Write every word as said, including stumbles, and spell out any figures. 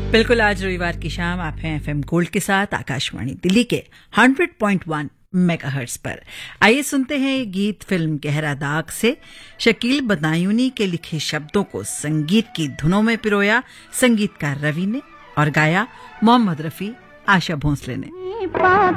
बिल्कुल, आज रविवार की शाम आप हैं एफएम गोल्ड के साथ आकाशवाणी दिल्ली के हंड्रेड पॉइंट वन मेगाहर्ट्ज पर। आइए सुनते हैं ये गीत फिल्म गहरा दाग से। शकील बदायूनी के लिखे शब्दों को संगीत की धुनों में पिरोया संगीतकार रवि ने और गाया मोहम्मद रफी, आशा भोंसले ने।